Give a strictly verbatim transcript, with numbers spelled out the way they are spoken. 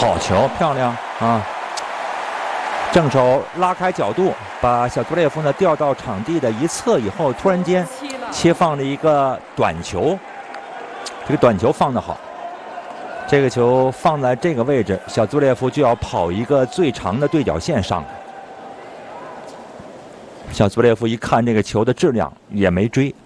好球，漂亮啊！正手拉开角度，把小祖列夫呢调到场地的一侧以后，突然间切放了一个短球，这个短球放得好。这个球放在这个位置，小祖列夫就要跑一个最长的对角线上来。小祖列夫一看这个球的质量，也没追。